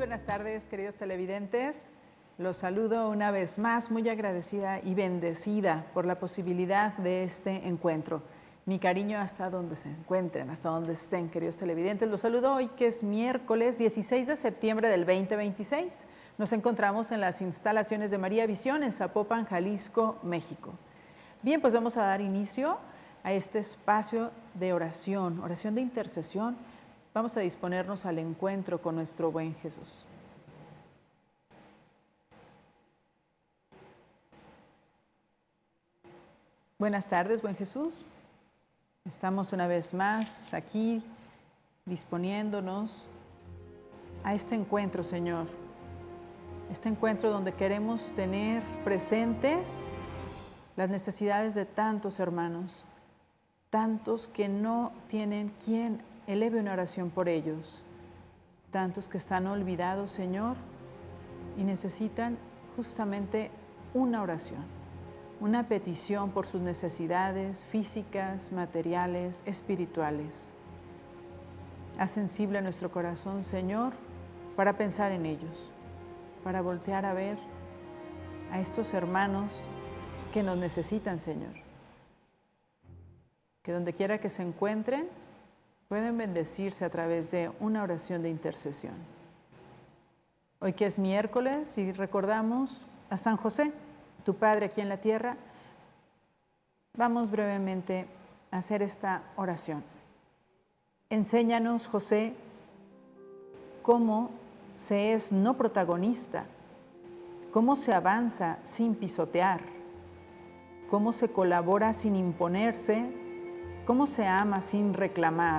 buenas tardes, queridos televidentes. Los saludo una vez más, muy agradecida y bendecida por la posibilidad de este encuentro. Mi cariño hasta donde se encuentren, hasta donde estén, queridos televidentes. Los saludo hoy que es miércoles 16 de septiembre del 2026. Nos encontramos en las instalaciones de María Visión en Zapopan, Jalisco, México. Bien, pues vamos a dar inicio a este espacio de oración de intercesión. Vamos a disponernos al encuentro con nuestro buen Jesús. Buenas tardes, buen Jesús. Estamos una vez más aquí disponiéndonos a este encuentro, Señor. Este encuentro donde queremos tener presentes las necesidades de tantos hermanos, tantos que no tienen quien eleve una oración por ellos, tantos que están olvidados, Señor, y necesitan justamente una oración, una petición por sus necesidades físicas, materiales, espirituales. Haz sensible a nuestro corazón, Señor, para pensar en ellos, para voltear a ver a estos hermanos que nos necesitan, Señor. Que donde quiera que se encuentren, pueden bendecirse a través de una oración de intercesión. Hoy que es miércoles y recordamos a San José, tu Padre aquí en la tierra, vamos brevemente a hacer esta oración. Enséñanos, José, cómo se es no protagonista, cómo se avanza sin pisotear, cómo se colabora sin imponerse, cómo se ama sin reclamar.